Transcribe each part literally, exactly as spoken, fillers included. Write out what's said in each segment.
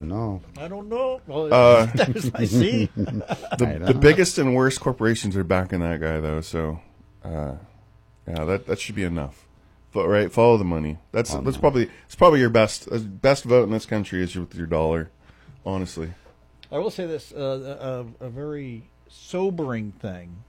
know. I don't know. Well, Uh, I see. The, the biggest and worst corporations are backing that guy, though. So, uh, yeah, that that should be enough. But right, follow the money. That's Follow that's the probably it's probably your best uh, best vote in this country is with your dollar. Honestly, I will say this: uh, a, a very sobering thing.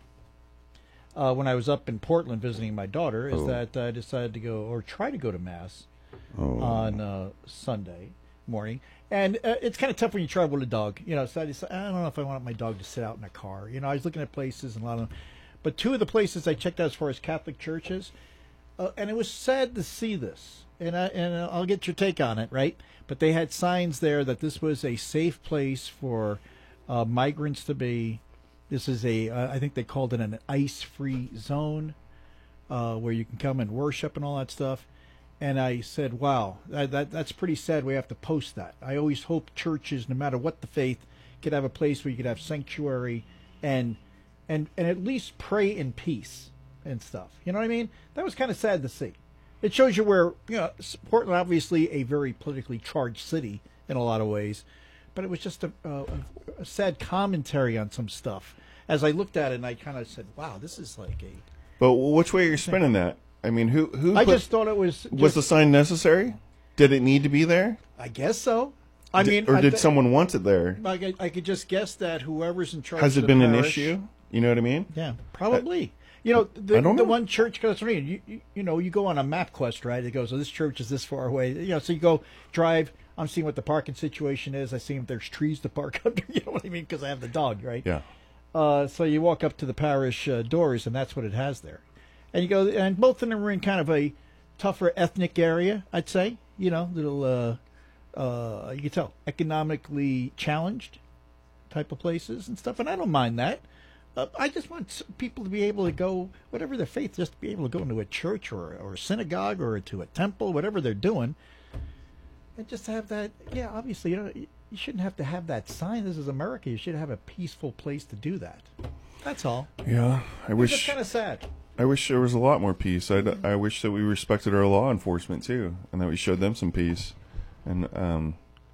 Uh, when I was up in Portland visiting my daughter, is Oh. that I decided to go or try to go to mass Oh. on uh, Sunday morning, and uh, it's kind of tough when you travel with a dog. You know, so I decided, I don't know if I want my dog to sit out in a car. You know, I was looking at places and a lot of them, but two of the places I checked out as far as Catholic churches, uh, and it was sad to see this. And I and I'll get your take on it, right? But they had signs there that this was a safe place for uh, migrants to be. This is a, uh, I think they called it an ice-free zone, uh, where you can come and worship and all that stuff. And I said, wow, that, that that's pretty sad. We have to post that. I always hope churches, no matter what the faith, could have a place where you could have sanctuary and and and at least pray in peace and stuff. You know what I mean? That was kind of sad to see. It shows you where, you know, Portland, obviously a very politically charged city in a lot of ways, but it was just a, a, a sad commentary on some stuff. As I looked at it, and I kind of said, wow, this is like a... but which way are you spinning that? I mean, who who I put, just thought it was... Just, was the sign necessary? Did it need to be there? I guess so. I Did- mean... or I did th- someone want it there? I could, I could just guess that whoever's in charge Has of it the been an parish- issue? You know what I mean? Yeah, probably. You know, the, I don't the know. one church, because you, you, you know, you go on a map quest, right? It goes, oh, this church is this far away. You know, so you go drive. I'm seeing what the parking situation is. I see if there's trees to park under. You know what I mean? Because I have the dog, right? Yeah. Uh, so you walk up to the parish uh, doors, and that's what it has there. And you go, and both of them are in kind of a tougher ethnic area, I'd say. You know, little, uh, uh, you can tell, economically challenged type of places and stuff. And I don't mind that. Uh, I just want s- people to be able to go, whatever their faith, just to be able to go into a church or, or a synagogue or to a temple, whatever they're doing, and just have that. Yeah, obviously, you know, you you shouldn't have to have that sign. This is America. You should have a peaceful place to do that. That's all. Yeah. I It's wish just kind of sad. I wish there was a lot more peace. I, I wish that we respected our law enforcement too, and that we showed them some peace, and um,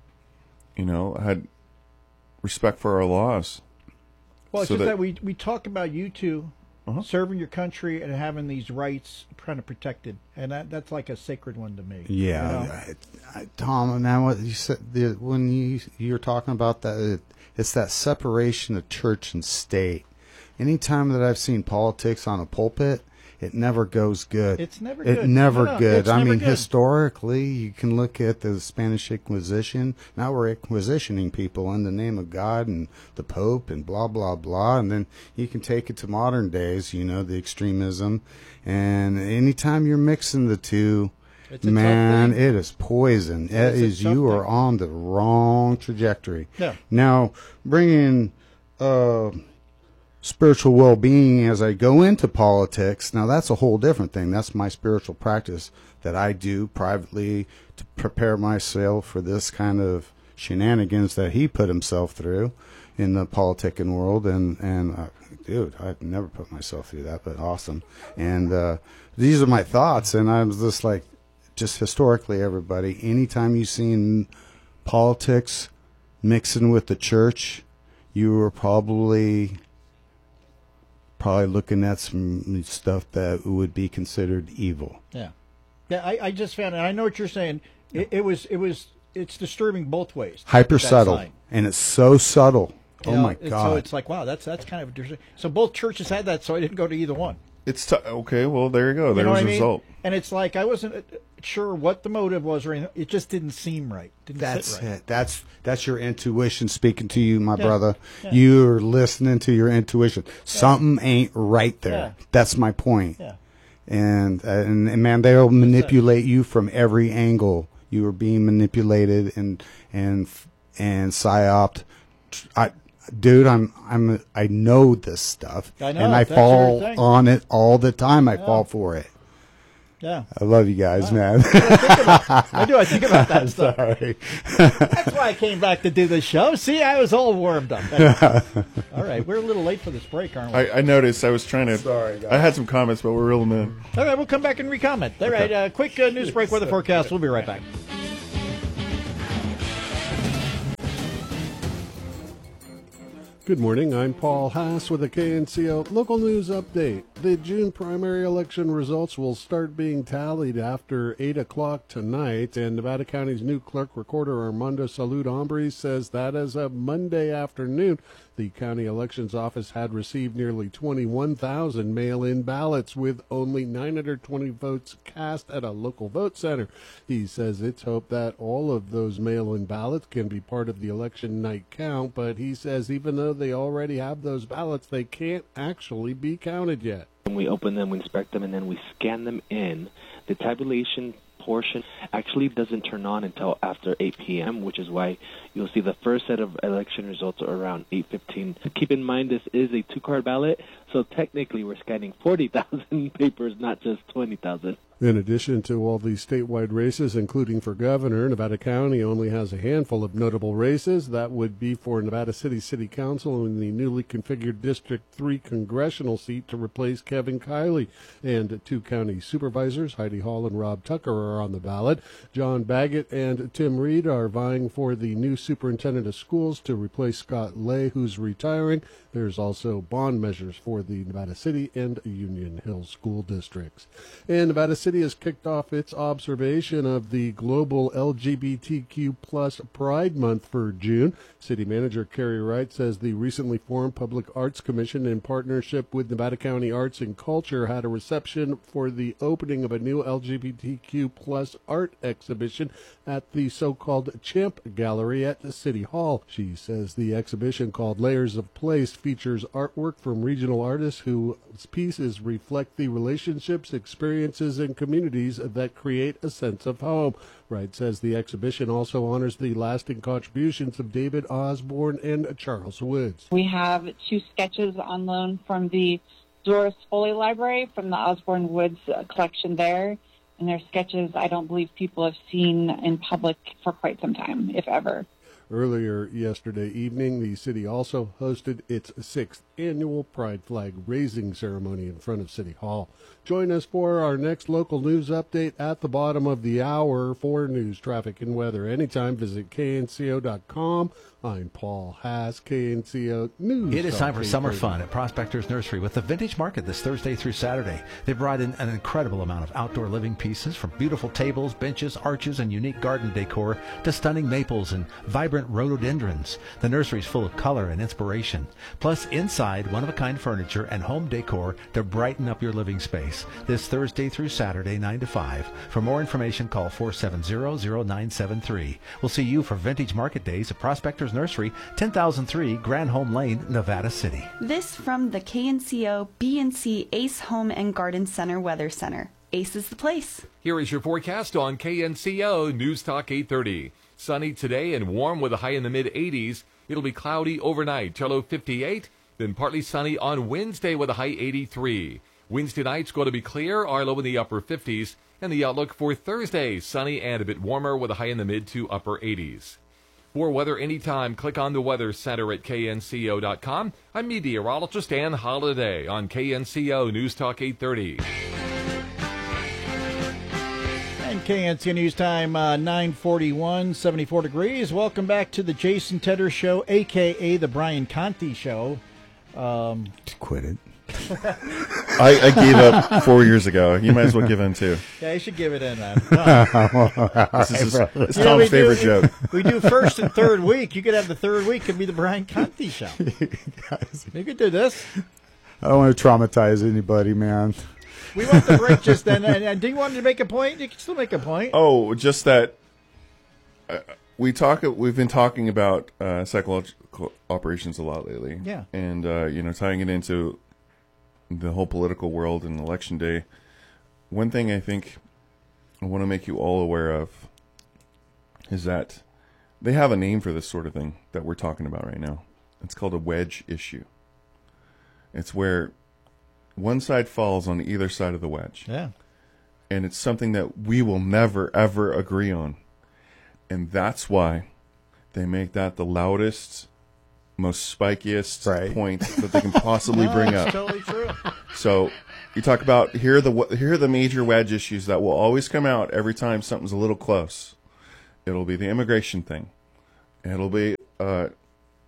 you know, had respect for our laws. Well, it's So just that- that, we we talk about you two Uh-huh. serving your country and having these rights kind of protected, and that that's like a sacred one to me. Yeah, you know? I, I, Tom. Man, what you said the, when you you're talking about that, it, it's that separation of church and state. Anytime that I've seen politics on a pulpit, it never goes good. It's never It good. never No, no, good. it's I never mean, good. historically, you can look at the Spanish Inquisition. Now we're inquisitioning people in the name of God and the Pope and blah blah blah. And then you can take it to modern days. You know, the extremism. And anytime you're mixing the two, It's a tough man, thing. it is poison. It It's a is tough you are thing. on the wrong trajectory. Yeah. Now, bringing uh, spiritual well-being as I go into politics, now that's a whole different thing. That's my spiritual practice that I do privately to prepare myself for this kind of shenanigans that he put himself through in the politicking world. And, and uh, dude, I've never put myself through that, but awesome. And uh, these are my thoughts, and I was just like, just historically, everybody, anytime you've seen politics mixing with the church, you were probably probably looking at some stuff that would be considered evil. Yeah, yeah. I, I just found it. I know what you're saying. It, it was it was it's disturbing both ways. Hyper that subtle, sign. and it's so subtle. You Oh know, my and God! So it's like, wow, that's that's kind of interesting. So both churches had that, so I didn't go to either one. It's t- okay. Well, there you go. You There know was what a I mean? result. And it's like I wasn't uh, sure what the motive was or anything. It just didn't seem right. Didn't That's sit right. it. That's that's your intuition speaking to you, my Yeah. brother. Yeah. You're listening to your intuition. Something ain't right there. Yeah. That's my point. Yeah. And, uh, and and man, they'll manipulate you from every angle. You are being manipulated and and and psyoped. I, dude, I'm I'm I know this stuff, I know, and I that's fall your thing. on it all the time. I fall for it. Yeah. I love you guys, man. I do. I think about that stuff. Sorry. That's why I came back to do this show. See, I was all warmed up. All right, we're a little late for this break, aren't we? I, I noticed. I was trying to. Sorry, guys. I had some comments, but we're reeling in. All right, we'll come back and recomment. All right, uh, quick uh, news break, weather forecast. We'll be right back. Good morning, I'm Paul Haas with a K N C O local news update. The June primary election results will start being tallied after eight o'clock tonight, and Nevada County's new clerk recorder Armando Salud Hombre says that as of Monday afternoon, the county elections office had received nearly twenty-one thousand mail-in ballots with only nine hundred twenty votes cast at a local vote center. He says it's hoped that all of those mail-in ballots can be part of the election night count, but he says even though they already have those ballots, they can't actually be counted yet. When we open them, we inspect them, and then we scan them in. The tabulation portion actually doesn't turn on until after eight p.m., which is why you'll see the first set of election results are around eight fifteen. Keep in mind this is a two-card ballot, so technically we're scanning forty thousand papers, not just twenty thousand. In addition to all these statewide races, including for governor, Nevada County only has a handful of notable races. That would be for Nevada City City Council in the newly configured District three congressional seat to replace Kevin Kiley. And two county supervisors, Heidi Hall and Rob Tucker, are on the ballot. John Baggett and Tim Reed are vying for the new superintendent of schools to replace Scott Lay, who's retiring. There's also bond measures for the Nevada City and Union Hill school districts. And Nevada City has kicked off its observation of the global L G B T Q plus Pride Month for June. City Manager Carrie Wright says the recently formed Public Arts Commission, in partnership with Nevada County Arts and Culture, had a reception for the opening of a new L G B T Q plus art exhibition at the so-called Champ Gallery at City Hall. She says the exhibition, called Layers of Place, features artwork from regional artists whose pieces reflect the relationships, experiences, and communities that create a sense of home. Wright says the exhibition also honors the lasting contributions of David Osborne and Charles Woods. We have two sketches on loan from the Doris Foley Library from the Osborne Woods uh, collection there. And their sketches I don't believe people have seen in public for quite some time, if ever. Earlier yesterday evening, the city also hosted its sixth annual Pride Flag raising ceremony in front of City Hall. Join us for our next local news update at the bottom of the hour. For news, traffic, and weather anytime, visit K N C O dot com. I'm Paul Haas, K N C O News. It is time for summer fun at Prospectors Nursery with the Vintage Market this Thursday through Saturday. They brought in an incredible amount of outdoor living pieces, from beautiful tables, benches, arches, and unique garden decor to stunning maples and vibrant rhododendrons. The nursery is full of color and inspiration. Plus, inside, one-of-a-kind furniture and home decor to brighten up your living space. This Thursday through Saturday, nine to five. For more information, call four seven zero, zero nine seven three. We'll see you for Vintage Market Days at Prospectors Nursery, ten thousand three Grand Home Lane, Nevada City. This from the K N C O B and C Ace Home and Garden Center Weather Center. Ace is the place. Here is your forecast on K N C O News Talk eight thirty. Sunny today and warm with a high in the mid eighties. It'll be cloudy overnight, till low fifty-eight. Then partly sunny on Wednesday with a high eighty-three. Wednesday night's going to be clear, our low in the upper fifties. And the outlook for Thursday, sunny and a bit warmer with a high in the mid to upper eighties. For weather anytime, click on the Weather Center at K N C O dot com. I'm meteorologist Ann Holiday on K N C O News Talk eight thirty. And K N C O News Time, uh, nine forty-one, seventy-four degrees. Welcome back to the Jason Tedder Show, a k a the Brian Conti Show. Um, Quit it. I, I gave up four years ago. You might as well give in too. yeah, you should give it in, man. Wow. This is his, it's Yeah, Tom's we favorite do, joke. We do first and third week. You could have the third week could be the Brian Conti Show. You could do this. I don't want to traumatize anybody, man. We want the break just then. And, and do you want to make a point? You can still make a point. Oh, just that uh, we talk. We've been talking about uh, psychological operations a lot lately. Yeah, and uh, you know, tying it into the whole political world and election day. One thing I think I want to make you all aware of is that they have a name for this sort of thing that we're talking about right now. It's called a wedge issue. It's where one side falls on either side of the wedge. Yeah. And it's something that we will never, ever agree on. And that's why they make that the loudest, most spikiest right. point that they can possibly no, bring that's up. Totally true. So you talk about here are the here are the major wedge issues that will always come out every time something's a little close. It'll be the immigration thing. It'll be uh,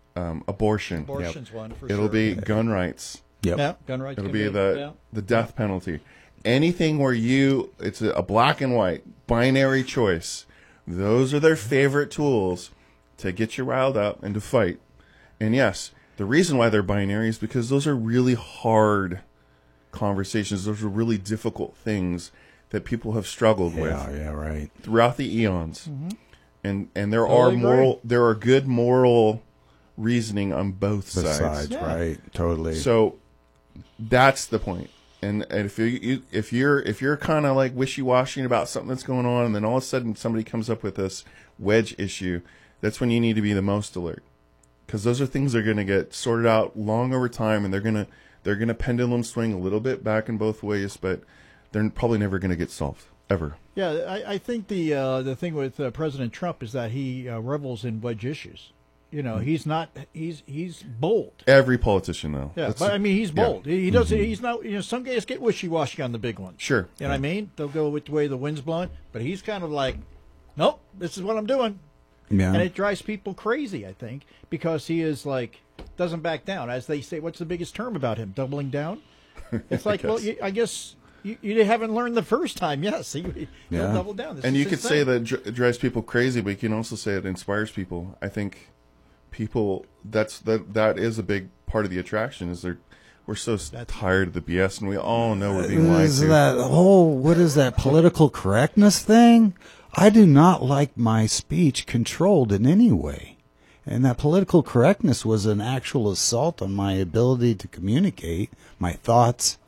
um, abortion. Abortion's one for It'll sure. be gun rights. Yep. Yeah, gun rights. It'll can be the yeah. the death penalty. Anything where you it's a, a black and white binary choice. Those are their favorite tools to get you riled up and to fight. And yes, the reason why they're binary is because those are really hard conversations. Those are really difficult things that people have struggled Yeah, with yeah, right. throughout the eons. Mm-hmm. And and there Totally are agree. moral there are good moral reasoning on both The sides. sides, Yeah. right? Totally. So that's the point. And, and if you, you if you're if you're kind of like wishy-washy about something that's going on, and then all of a sudden somebody comes up with this wedge issue, that's when you need to be the most alert, because those are things that are going to get sorted out long over time, and they're gonna they're gonna pendulum swing a little bit back and both ways, but they're probably never going to get solved ever. Yeah, I, I think the uh, the thing with uh, President Trump is that he uh, revels in wedge issues. You know, he's not he's he's bold. Every politician, though. Yeah, That's- but I mean, he's yeah. bold. He, he doesn't. He's not. You know, some guys get wishy washy on the big ones. Sure. You know what I mean? They'll go with the way the wind's blowing, but he's kind of like, nope, this is what I'm doing, yeah. and it drives people crazy. I think because he is like doesn't back down, as they say. What's the biggest term about him? Doubling down. It's like, well, you, I guess. You, you haven't learned the first time. Yes, he, he'll Yeah. double down. This And is you could his say thing. that it dr- it drives people crazy, but you can also say it inspires people. I think people that's that that is a big part of the attraction. Is they're we're so s- tired of the B S, and we all know we're being lied Is to. that whole what is that political correctness thing? I do not like my speech controlled in any way. And that political correctness was an actual assault on my ability to communicate my thoughts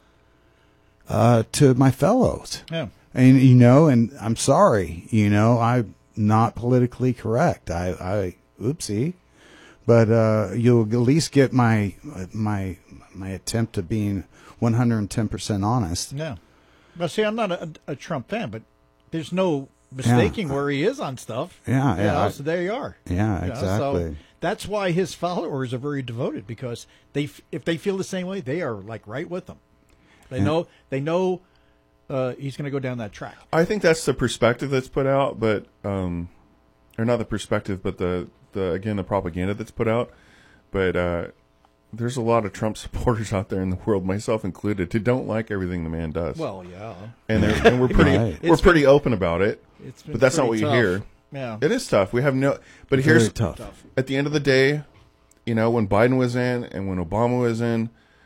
uh, to my fellows. Yeah. And, you know, and I'm sorry, you know, I'm not politically correct. I, I oopsie. But uh, you'll at least get my my my attempt of being one hundred ten percent honest. Yeah. But see, I'm not a, a Trump fan, but there's no mistaking Yeah. where he is on stuff. Yeah, You yeah, know, I- so there you are. Yeah, You know, exactly. so that's why his followers are very devoted, because they, f- if they feel the same way, they are like right with them. They Yeah. know they know uh, he's going to go down that track. I think that's the perspective that's put out, but um, or not the perspective, but the the again the propaganda that's put out. But uh, there's a lot of Trump supporters out there in the world, myself included, who don't like everything the man does. Well, yeah. and, they're, and we're pretty Right. we're It's pretty open about it. It's been But that's not what pretty you tough. hear. Yeah. It is tough. We have no. But Very here's tough. at the end of the day, you know, when Biden was in and when Obama was in,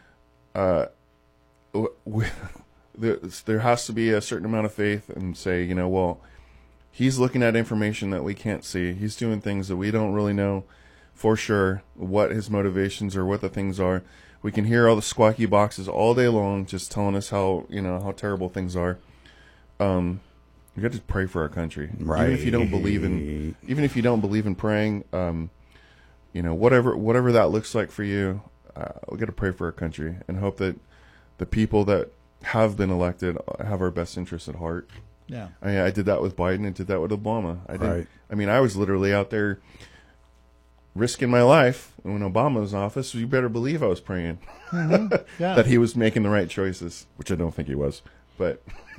uh, w- we, there, there has to be a certain amount of faith and say, you know, well, he's looking at information that we can't see. He's doing things that we don't really know for sure what his motivations or what the things are. We can hear all the squawky boxes all day long, just telling us how you know how terrible things are. Um, you got to pray for our country, even if you don't believe in, even if you don't believe in praying. Um, you know, whatever whatever that looks like for you, uh, we got to pray for our country and hope that the people that have been elected have our best interests at heart. Yeah. I mean, I did that with Biden and did that with Obama. I did. Right. I mean, I was literally out there risking my life when Obama was in office. So you better believe I was praying Yeah. that he was making the right choices, which I don't think he was. But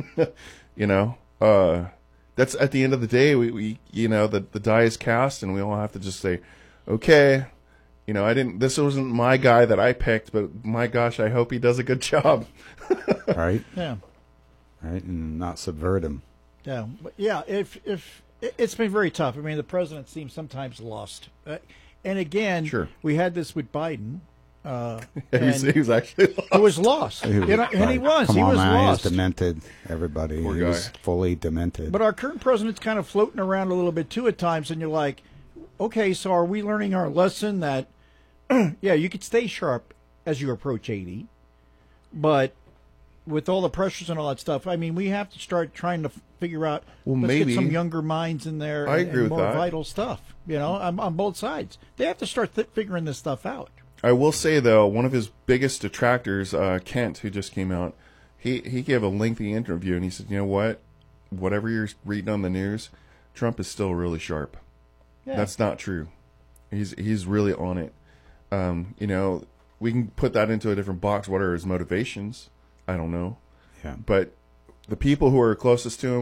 you know, uh, that's at the end of the day. We, we you know, the the die is cast, and we all have to just say, okay. You know, I didn't. This wasn't my guy that I picked, but my gosh, I hope he does a good job. Right? Yeah. Right? And not subvert him. Yeah, but yeah. If if it- it's been very tough. I mean, the president seems sometimes lost. Uh, and again, Sure. we had this with Biden. Uh, he, was, and he was actually lost. he was lost. You know, and he was. Come he on was now, lost. He was demented. Everybody. Poor he guy. was fully demented. But our current president's kind of floating around a little bit too at times, and you're like, okay, so are we learning our lesson that, yeah, you could stay sharp as you approach eighty, but with all the pressures and all that stuff, I mean, we have to start trying to figure out, Well, let's maybe. get some younger minds in there I and, agree and with more that. vital stuff, you know, on, on both sides. They have to start th- figuring this stuff out. I will say though, one of his biggest detractors, uh, Kent, who just came out, he he gave a lengthy interview and he said, you know what, whatever you're reading on the news, Trump is still really sharp. Yeah. That's not true. He's he's really on it. Um, you know, we can put that into a different box. What are his motivations? I don't know. yeah. But the people who are closest to him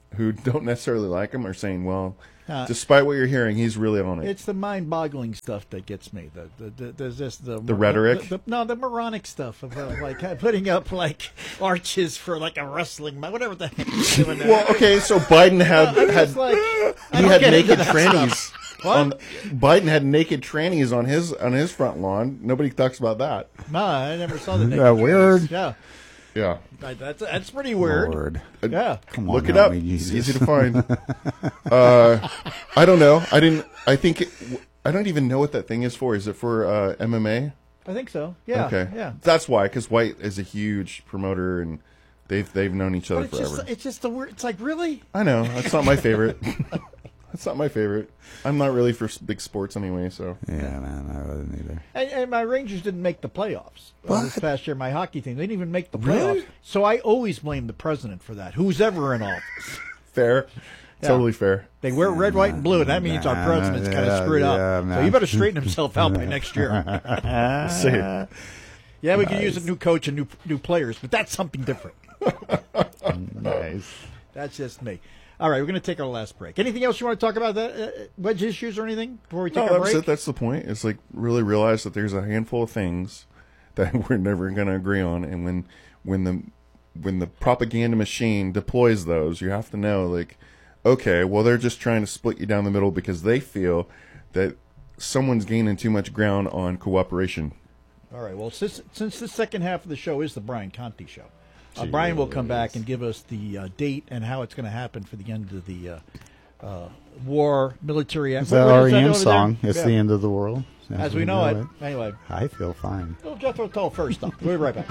who don't necessarily like him are saying, well, Uh, despite what you're hearing, he's really on it. It's the mind-boggling stuff that gets me. The, the, the there's just the The rhetoric? The, the, no, the moronic stuff of uh, like uh, putting up like arches for like a wrestling match, whatever the heck he's doing there. Well, okay, so Biden had I'm had just like, I he don't had get into naked that trannies. stuff. What? On, Biden had naked trannies on his on his front lawn. Nobody talks about that. No, I never saw the. Isn't that weird? Yeah, Yeah, Right, that's that's pretty weird. Lord. Yeah, Come on, look it help up. me, It's Jesus. easy to find. uh, I don't know. I didn't. I think. It, I don't even know what that thing is for. Is it for uh, M M A? I think so. Yeah, Okay. yeah. That's why. Because White is a huge promoter, and they've they've known each other But it's forever. just it's just the word. It's like really. I know. That's not my favorite. That's not my favorite. I'm not really for s- big sports anyway. So Yeah, man, I wasn't either. And, and my Rangers didn't make the playoffs uh, this past year. My hockey team, they didn't even make the Really? playoffs. So I always blame the president for that. Who's ever in office? fair. Yeah. Totally fair. They wear red, white, and blue, and that means our Nah, president's kind of yeah, screwed yeah, up. So man. you better straighten himself out by next year. Same. Yeah, we could use a new coach and new new players, but that's something different. Nice. That's just me. All right, we're going to take our last break. Anything else you want to talk about that uh, wedge issues or anything before we take No, our that was break? it. That's the point. It's like really realize that there's a handful of things that we're never going to agree on, and when when the when the propaganda machine deploys those, you have to know, like, okay, well, they're just trying to split you down the middle because they feel that someone's gaining too much ground on cooperation. All right. Well, since since the second half of the show is the Brian Conti show, uh, Brian will come back and give us the uh, date and how it's going to happen for the end of the uh, uh, war, military. It's that R E M song. It's yeah. the end of the world. As we know it. Anyway, I feel fine. little Jethro Tull first up. We'll be right back.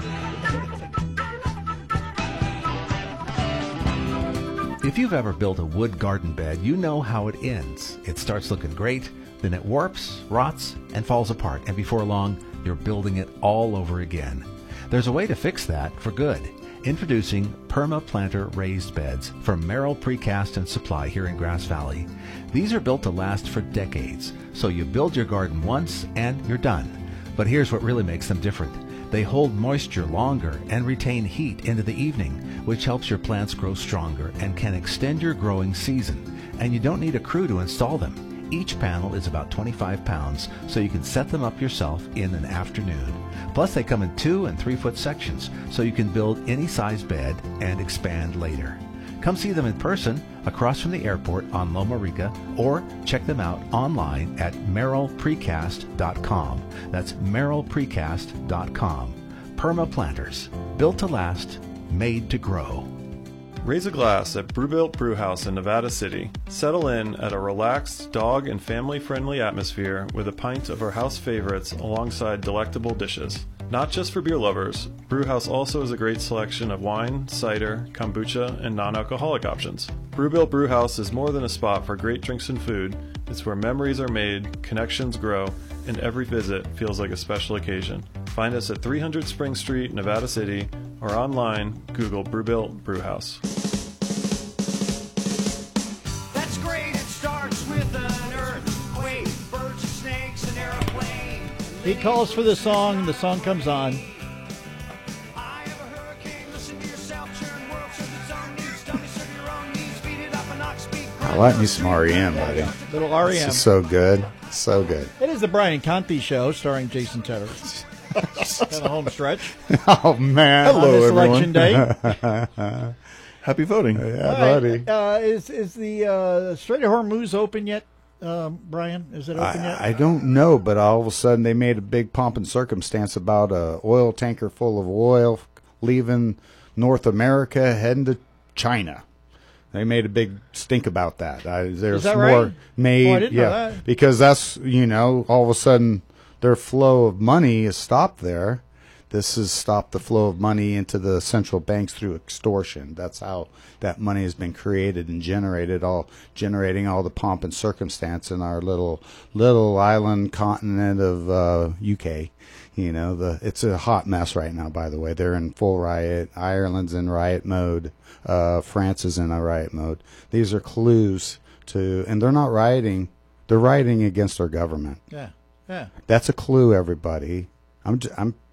If you've ever built a wood garden bed, you know how it ends. It starts looking great, then it warps, rots, and falls apart, and before long, you're building it all over again. There's a way to fix that for good. Introducing PermaPlanter raised beds from Merrill Precast and Supply here in Grass Valley. These are built to last for decades, so you build your garden once and you're done. But here's what really makes them different. They hold moisture longer and retain heat into the evening, which helps your plants grow stronger and can extend your growing season. And you don't need a crew to install them. Each panel is about twenty-five pounds, so you can set them up yourself in an afternoon. Plus, they come in two and three foot sections, so you can build any size bed and expand later. Come see them in person across from the airport on Loma Rica, or check them out online at merrill precast dot com. That's merrill precast dot com. Permaplanters, built to last, made to grow. Raise a glass at Brewbuilt Brewhouse in Nevada City. Settle in at a relaxed, dog and family-friendly atmosphere with a pint of our house favorites alongside delectable dishes. Not just for beer lovers, Brewhouse also has a great selection of wine, cider, kombucha, and non-alcoholic options. Brewbuilt Brewhouse is more than a spot for great drinks and food. It's where memories are made, connections grow, and every visit feels like a special occasion. Find us at three hundred Spring Street, Nevada City, or online, Google Brewbuilt Brewhouse. That's great, it starts with an earthquake, birds and snakes, an airplane. He calls for the song, the song comes on. I have a hurricane, listen to yourself, churn world, serve its own needs, dummy, serve your own needs, beat it up and knock speed. I like me some R E M, buddy. Little R E This M. is so good. So good. It is the Brian Conti show starring Jason Tedder. And the home stretch. Oh, man. On Hello, this everyone. election day. Happy voting. Yeah, All buddy. right, uh, is is the uh, Strait of Hormuz open yet, um, Brian? Is it open yet? I, I don't know, but all of a sudden they made a big pomp and circumstance about a oil tanker full of oil leaving North America heading to China. They made a big stink about that. I, there's Is that more right? made, Oh, I didn't know yeah, that. because that's, you know, all of a sudden their flow of money is stopped there. This has stopped the flow of money into the central banks through extortion. That's how that money has been created and generated, all generating all the pomp and circumstance in our little little island continent of uh, U K. You know, the it's a hot mess right now. By the way, they're in full riot. Ireland's in riot mode. Uh, France is in a riot mode. These are clues to, and they're not rioting. They're rioting against our government. Yeah, yeah. That's a clue, everybody. I'm j- I'm I'm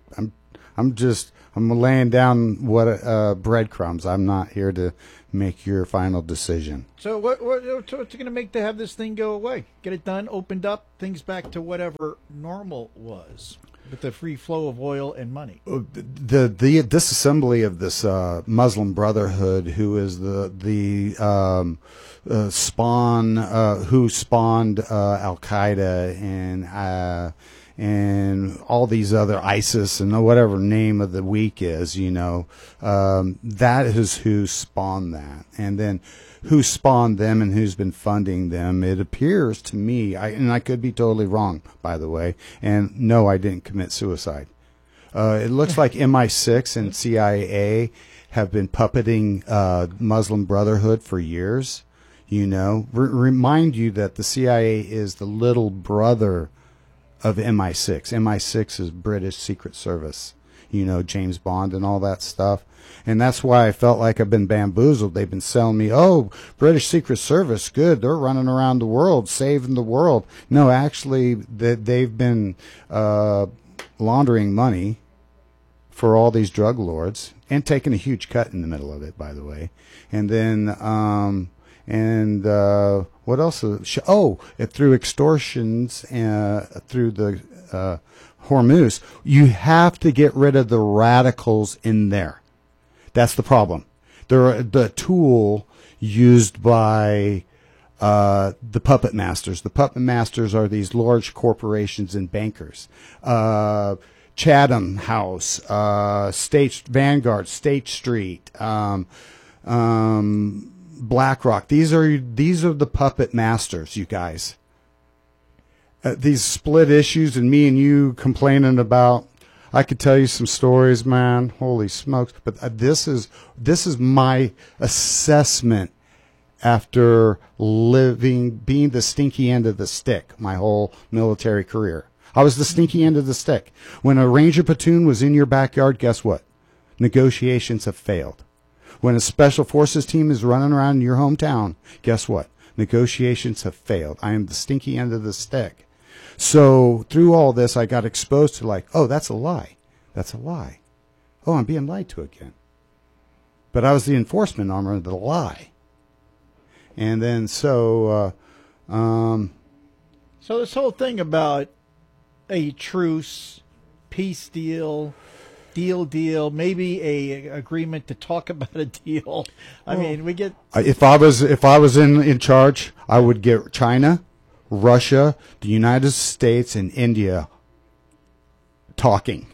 I'm just I'm laying down what uh, breadcrumbs. I'm not here to make your final decision. So what, what what's it going to make to have this thing go away? Get it done, opened up, things back to whatever normal was with the free flow of oil and money. The the disassembly of this uh, Muslim Brotherhood, who is the the um, uh, spawn uh, who spawned uh, Al Qaeda and uh, and all these other ISIS and whatever name of the week is, you know, um, that is who spawned that, and then who spawned them and who's been funding them. It appears to me, I, and I could be totally wrong, by the way, and no, I didn't commit suicide. Uh, it looks like M I six and C I A have been puppeting uh, Muslim Brotherhood for years. You know, R- remind you that the C I A is the little brother of M I six. M I six is British Secret Service. You know, James Bond and all that stuff. And that's why I felt like I've been bamboozled. They've been selling me, oh, British Secret Service, good. They're running around the world, saving the world. No, actually, they, they've been uh, laundering money for all these drug lords and taking a huge cut in the middle of it, by the way. And then, um, and uh, what else? Is, oh, through extortions, uh, through the uh, Hormuz, you have to get rid of the radicals in there. That's the problem. They're the tool used by uh, the puppet masters. The puppet masters are these large corporations and bankers. Uh, Chatham House, uh, State Vanguard, State Street, um, um, BlackRock. These are these are the puppet masters, you guys. Uh, these split issues and me and you complaining about. I could tell you some stories, man. Holy smokes! But uh, this is this is my assessment after living, being the stinky end of the stick my whole military career. I was the stinky end of the stick. When a Ranger platoon was in your backyard, guess what? Negotiations have failed. When a special forces team is running around in your hometown, guess what? Negotiations have failed. I am the stinky end of the stick. So through all this, I got exposed to like, oh, that's a lie. That's a lie. Oh, I'm being lied to again. But I was the enforcement arm of the lie. And then so, uh, um, so this whole thing about a truce, peace deal, deal, deal, maybe a agreement to talk about a deal. I well, mean, we get. If I was if I was in in charge, I would get China, Russia, the United States, and India talking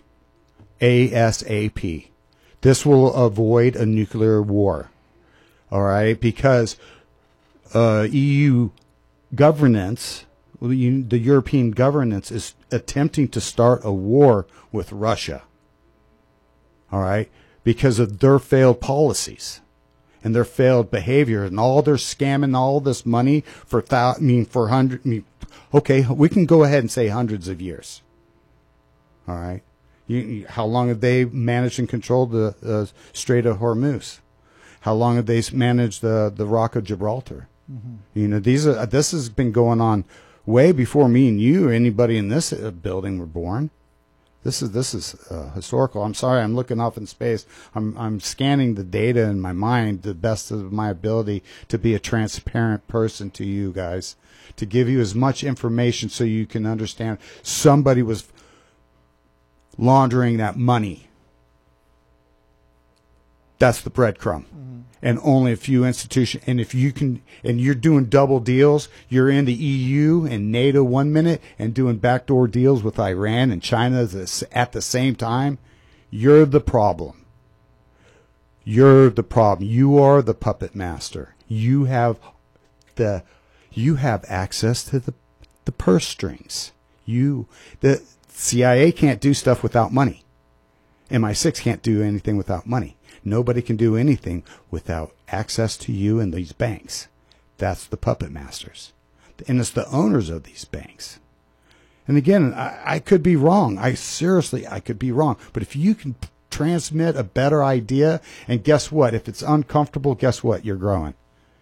ASAP. This will avoid a nuclear war. All right, because uh, E U governance, the European governance, is attempting to start a war with Russia. All right, because of their failed policies and their failed behavior and all their scamming all this money for thou- I mean for hundred. I mean, okay, we can go ahead and say hundreds of years. All right, you, you, how long have they managed and controlled the uh, Strait of Hormuz? How long have they managed the the Rock of Gibraltar? Mm-hmm. You know, these are this has been going on way before me and you or anybody in this building were born. This is this is uh, historical. I'm sorry, I'm looking off in space. I'm I'm scanning the data in my mind, the best of my ability to be a transparent person to you guys, to give you as much information so you can understand somebody was laundering that money. That's the breadcrumb. Mm-hmm. And only a few institutions. And if you can, and you're doing double deals, you're in the E U and NATO one minute and doing backdoor deals with Iran and China at the same time, you're the problem. You're the problem. You are the puppet master. You have the, you have access to the, the purse strings. You, the C I A can't do stuff without money. M I six can't do anything without money. Nobody can do anything without access to you and these banks. That's the puppet masters. And it's the owners of these banks. And again, I, I could be wrong. I seriously, I could be wrong. But if you can p- transmit a better idea, and guess what? If it's uncomfortable, guess what? You're growing.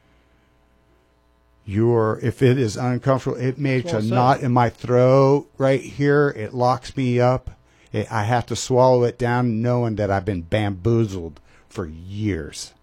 You're, if it is uncomfortable, it makes well, a so. knot in my throat right here. It locks me up. It, I have to swallow it down knowing that I've been bamboozled for years.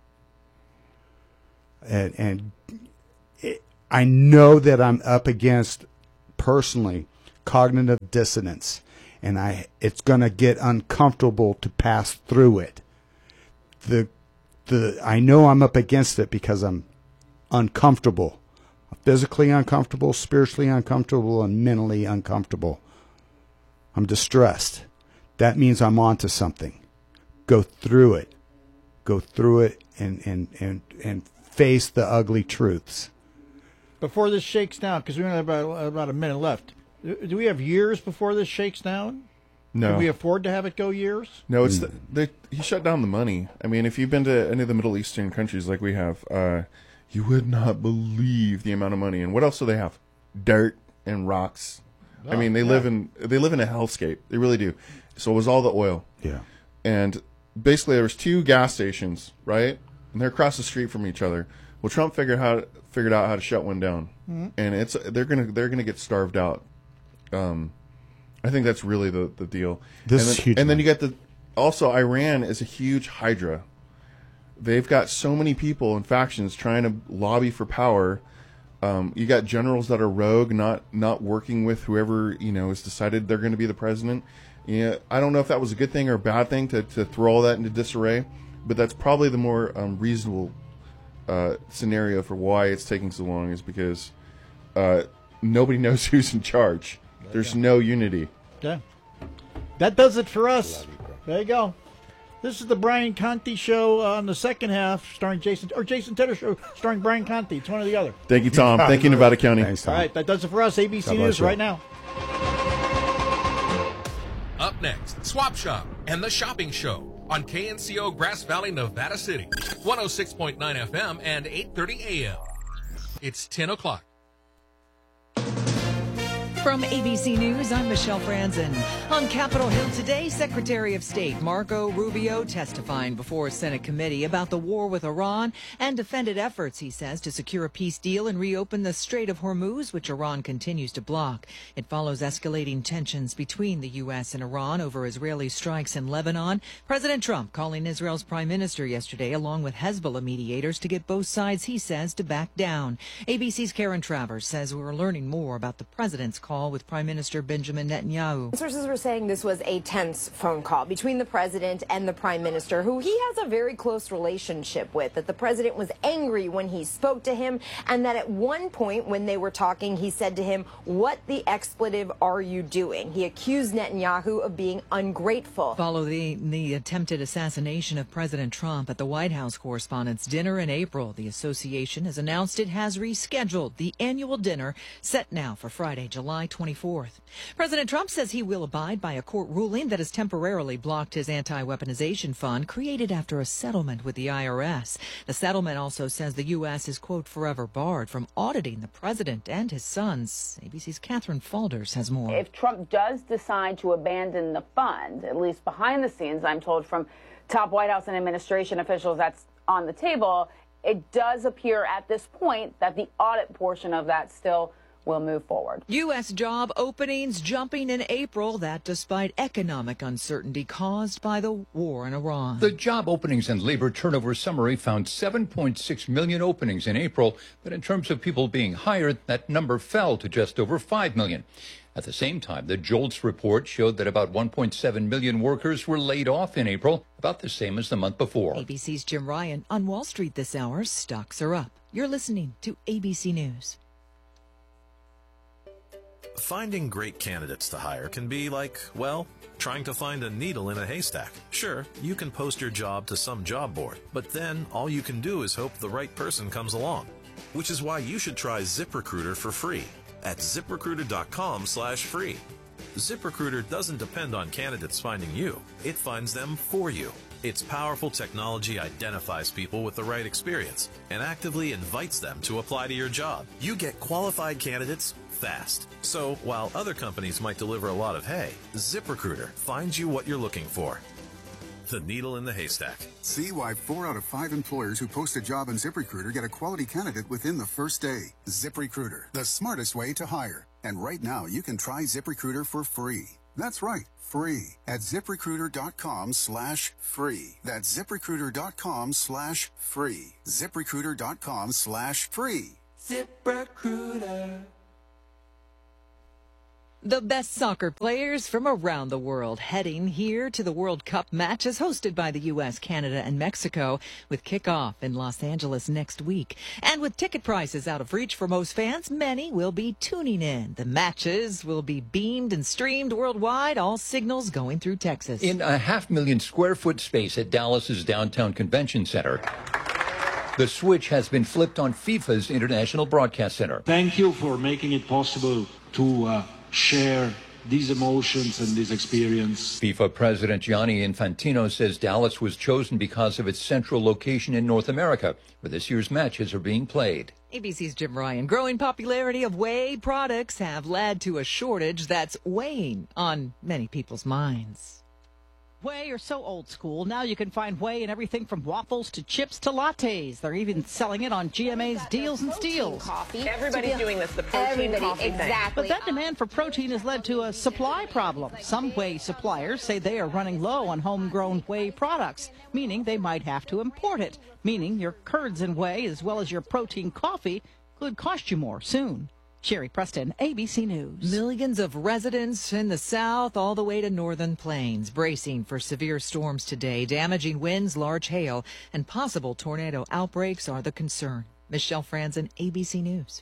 And, and it, I know that I'm up against, personally, cognitive dissonance. And I, it's going to get uncomfortable to pass through it. The, the, I know I'm up against it because I'm uncomfortable. Physically uncomfortable, spiritually uncomfortable, and mentally uncomfortable. I'm distressed. That means I'm onto something. Go through it. Go through it and, and, and, and face the ugly truths. Before this shakes down, because we only have about, about a minute left, do we have years before this shakes down? No. Can we afford to have it go years? No, it's the, they, he shut down the money. I mean, if you've been to any of the Middle Eastern countries like we have, uh, you would not believe the amount of money. And what else do they have? Dirt and rocks. Oh, I mean, they yeah. live in they live in a hellscape. They really do. So it was all the oil. Yeah. And basically, there was two gas stations, right? And they're across the street from each other. Well, Trump figured how figured out how to shut one down, mm-hmm. and it's they're gonna they're gonna get starved out. Um, I think that's really the the deal. This and is then, huge. And then you get the also Iran is a huge hydra. They've got so many people and factions trying to lobby for power. Um, you got generals that are rogue, not not working with whoever you know has decided they're going to be the president. Yeah, I don't know if that was a good thing or a bad thing to, to throw all that into disarray, but that's probably the more um, reasonable uh, scenario for why it's taking so long, is because uh, nobody knows who's in charge. There's no unity. Okay. That does it for us. There you go. This is the Brian Conti Show on the second half, starring Jason, or Jason Tedder Show, starring Brian Conti. It's one or the other. Thank you, Tom. Thank you, Nevada County. Thanks, Tom. All right, that does it for us. A B C News right now. Up next, Swap Shop and the Shopping Show on K N C O Grass Valley, Nevada City, one oh six point nine F M and eight thirty A M. It's ten o'clock. From A B C News, I'm Michelle Franzen. On Capitol Hill today, Secretary of State Marco Rubio testifying before a Senate committee about the war with Iran and defended efforts, he says, to secure a peace deal and reopen the Strait of Hormuz, which Iran continues to block. It follows escalating tensions between the U S and Iran over Israeli strikes in Lebanon. President Trump calling Israel's prime minister yesterday, along with Hezbollah mediators, to get both sides, he says, to back down. A B C's Karen Travers says we're learning more about the president's call with Prime Minister Benjamin Netanyahu. Sources were saying this was a tense phone call between the president and the prime minister, who he has a very close relationship with, that the president was angry when he spoke to him, and that at one point when they were talking, he said to him, "What the expletive are you doing?" He accused Netanyahu of being ungrateful. Following the attempted assassination of President Trump at the White House Correspondents' Dinner in April, the association has announced it has rescheduled the annual dinner set now for Friday, July twenty-fourth. President Trump says he will abide by a court ruling that has temporarily blocked his anti-weaponization fund created after a settlement with the I R S. The settlement also says the U S is, quote, forever barred from auditing the president and his sons. A B C's Catherine Falders has more. If Trump does decide to abandon the fund, at least behind the scenes, I'm told from top White House and administration officials that's on the table, it does appear at this point that the audit portion of that still will move forward. U S job openings jumping in April, that despite economic uncertainty caused by the war in Iran. The job openings and labor turnover summary found seven point six million openings in April, but in terms of people being hired, that number fell to just over five million. At the same time, the JOLTS report showed that about one point seven million workers were laid off in April, about the same as the month before. A B C's Jim Ryan on Wall Street this hour. Stocks are up. You're listening to A B C News. Finding great candidates to hire can be like, well, trying to find a needle in a haystack. Sure, you can post your job to some job board, but then all you can do is hope the right person comes along. Which is why you should try ZipRecruiter for free at ZipRecruiter.com slash free. ZipRecruiter doesn't depend on candidates finding you. It finds them for you. Its powerful technology identifies people with the right experience and actively invites them to apply to your job. You get qualified candidates fast. So while other companies might deliver a lot of hay, ZipRecruiter finds you what you're looking for. The needle in the haystack. See why four out of five employers who post a job on ZipRecruiter get a quality candidate within the first day. ZipRecruiter, the smartest way to hire. And right now, you can try ZipRecruiter for free. That's right, free at ZipRecruiter.com slash free. That's ZipRecruiter.com slash free. ZipRecruiter.com slash free. ZipRecruiter. The best soccer players from around the world heading here to the World Cup matches hosted by the U S, Canada, and Mexico, with kickoff in Los Angeles next week. And with ticket prices out of reach for most fans, many will be tuning in. The matches will be beamed and streamed worldwide, all signals going through Texas. In a half million square foot space at Dallas's downtown convention center, the switch has been flipped on FIFA's International Broadcast Center. Thank you for making it possible to uh, share these emotions and this experience. FIFA President Gianni Infantino says Dallas was chosen because of its central location in North America, where this year's matches are being played. A B C's Jim Ryan. Growing popularity of whey products have led to a shortage that's weighing on many people's minds. Whey are so old school. Now you can find whey in everything from waffles to chips to lattes. They're even selling it on G M A's Deals and Steals. Coffee. Everybody's doing this, the protein Everybody, coffee exactly. thing. But that demand for protein has led to a supply problem. Some whey suppliers say they are running low on homegrown whey products, meaning they might have to import it, meaning your curds and whey, as well as your protein coffee, could cost you more soon. Sherry Preston, A B C News. Millions of residents in the south all the way to northern plains bracing for severe storms today. Damaging winds, large hail, and possible tornado outbreaks are the concern. Michelle Franzen, A B C News.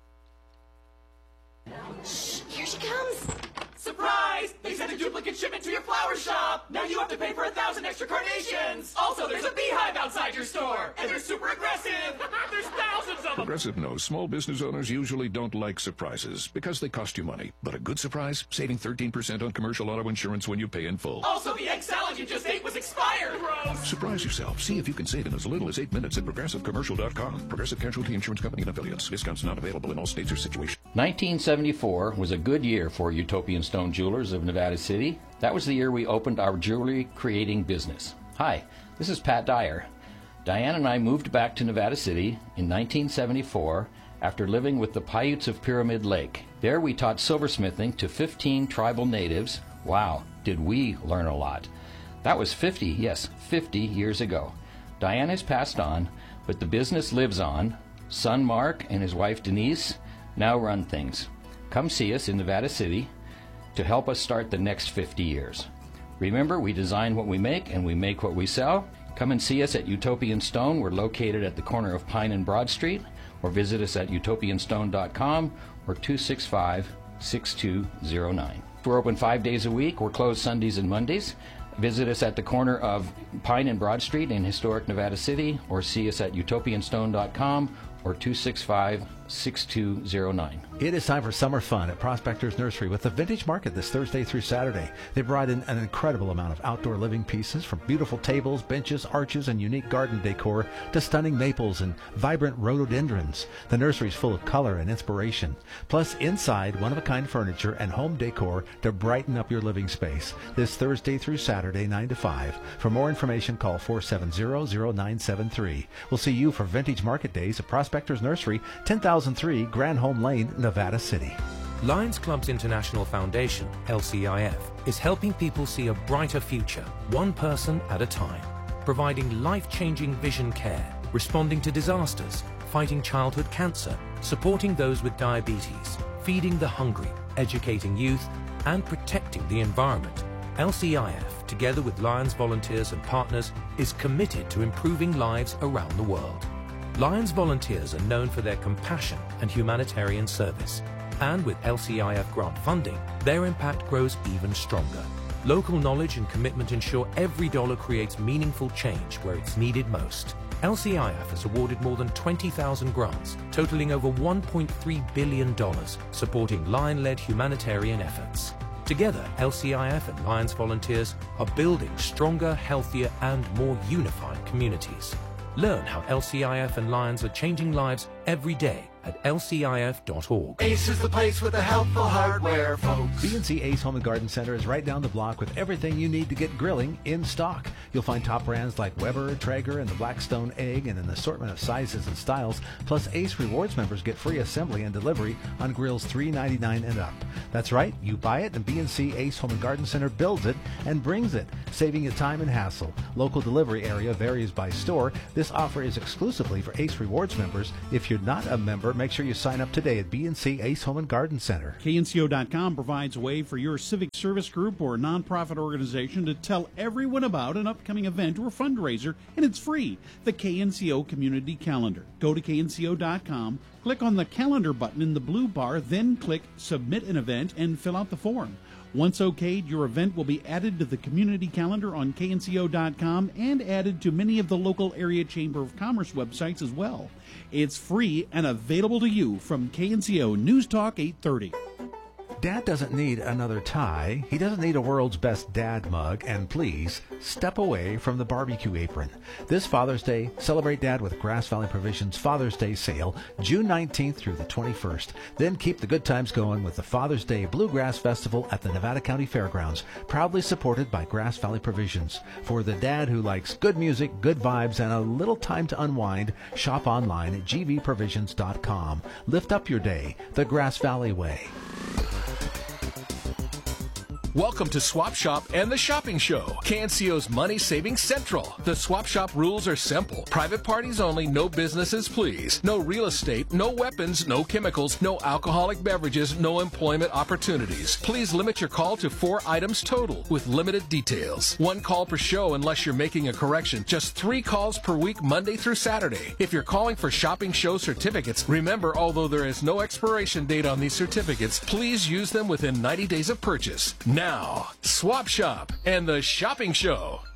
Shh, here she comes. Surprise! They sent a duplicate shipment to your flower shop. Now you have to pay for a thousand extra carnations. Also, there's a beehive outside your store, and they're super aggressive. There's thousands of them. Progressive knows small business owners usually don't like surprises because they cost you money. But a good surprise, saving thirteen percent on commercial auto insurance when you pay in full. Also, the egg salad you just ate was expired. Gross. Surprise yourself. See if you can save in as little as eight minutes at Progressive Commercial dot com. Progressive Casualty Insurance Company and Affiliates. Discounts not available in all states or situations. nineteen seventy-four was a good year for Utopian Stone Jewelers of Nevada City. That was the year we opened our jewelry creating business. Hi, this is Pat Dyer. Diane and I moved back to Nevada City in nineteen seventy-four after living with the Paiutes of Pyramid Lake. There we taught silversmithing to fifteen tribal natives. Wow, did we learn a lot. That was fifty, yes, fifty years ago. Diane has passed on, but the business lives on. Son Mark and his wife Denise now run things. Come see us in Nevada City to help us start the next fifty years. Remember, we design what we make and we make what we sell. Come and see us at Utopian Stone. We're located at the corner of Pine and Broad Street, or visit us at utopian stone dot com or two six five, six two zero nine. We're open five days a week. We're closed Sundays and Mondays. Visit us at the corner of Pine and Broad Street in historic Nevada City, or see us at utopian stone dot com or two six five, six two zero nine. It is time for summer fun at Prospectors Nursery with the Vintage Market this Thursday through Saturday. They provide an, an incredible amount of outdoor living pieces, from beautiful tables, benches, arches, and unique garden decor to stunning maples and vibrant rhododendrons. The nursery is full of color and inspiration. Plus, inside, one-of-a-kind furniture and home decor to brighten up your living space. This Thursday through Saturday, nine to five. For more information, call four seven zero, zero nine seven three. We'll see you for Vintage Market Days at Prospectors Nursery, ten thousand three Grand Home Lane, Nevada City. Lions Club's International Foundation, L C I F, is helping people see a brighter future, one person at a time, providing life-changing vision care, responding to disasters, fighting childhood cancer, supporting those with diabetes, feeding the hungry, educating youth, and protecting the environment. L C I F, together with Lions volunteers and partners, is committed to improving lives around the world. Lions volunteers are known for their compassion and humanitarian service. And with L C I F grant funding, their impact grows even stronger. Local knowledge and commitment ensure every dollar creates meaningful change where it's needed most. L C I F has awarded more than twenty thousand grants, totaling over one point three billion dollars, supporting Lion-led humanitarian efforts. Together, L C I F and Lions volunteers are building stronger, healthier, and more unified communities. Learn how L C I F and Lions are changing lives every day at L C I F dot org. Ace is the place with the helpful hardware, folks. B and C Ace Home and Garden Center is right down the block with everything you need to get grilling in stock. You'll find top brands like Weber, Traeger, and the Blackstone Egg in an assortment of sizes and styles. Plus, Ace Rewards members get free assembly and delivery on grills three ninety-nine and up. That's right, you buy it and B and C Ace Home and Garden Center builds it and brings it, saving you time and hassle. Local delivery area varies by store. This offer is exclusively for Ace Rewards members. If you're not a member, make sure you sign up today at B and C Ace Home and Garden Center. K N C O dot com provides a way for your civic service group or nonprofit organization to tell everyone about an upcoming event or fundraiser, and it's free. The K N C O Community Calendar. Go to K N C O dot com, click on the calendar button in the blue bar, then click Submit an Event and fill out the form. Once okayed, your event will be added to the community calendar on K N C O dot com and added to many of the local area Chamber of Commerce websites as well. It's free and available to you from K N C O News Talk eight thirty. Dad doesn't need another tie. He doesn't need a world's best dad mug. And please, step away from the barbecue apron. This Father's Day, celebrate Dad with Grass Valley Provisions Father's Day sale, June nineteenth through the twenty-first. Then keep the good times going with the Father's Day Bluegrass Festival at the Nevada County Fairgrounds, proudly supported by Grass Valley Provisions. For the dad who likes good music, good vibes, and a little time to unwind, shop online at G V provisions dot com. Lift up your day the Grass Valley way. Welcome to Swap Shop and the Shopping Show, K N C O's Money Saving Central. The Swap Shop rules are simple. Private parties only, no businesses please. No real estate, no weapons, no chemicals, no alcoholic beverages, no employment opportunities. Please limit your call to four items total with limited details. One call per show unless you're making a correction. Just three calls per week, Monday through Saturday. If you're calling for Shopping Show certificates, remember, although there is no expiration date on these certificates, please use them within ninety days of purchase. Now, Swap Shop and the Shopping Show.